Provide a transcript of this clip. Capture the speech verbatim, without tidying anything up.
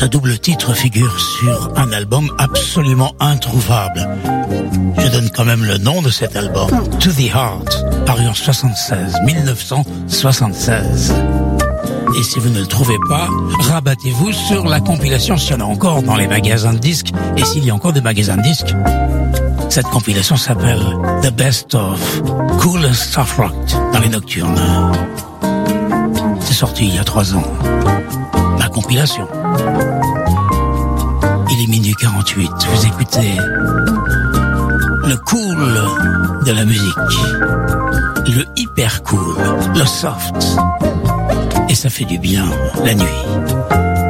Ce double titre figure sur un album absolument introuvable. Je donne quand même le nom de cet album, To the Heart, paru en soixante-seize, mille neuf cent soixante-seize. Et si vous ne le trouvez pas, rabattez-vous sur la compilation s'il y en a encore dans les magasins de disques, et s'il y a encore des magasins de disques. Cette compilation s'appelle The Best of Coolest Soft Rock dans les Nocturnes. C'est sorti il y a trois ans. Ma compilation. Il est minuit quarante-huit. Vous écoutez le cool de la musique, le hyper cool, le soft. Et ça fait du bien la nuit.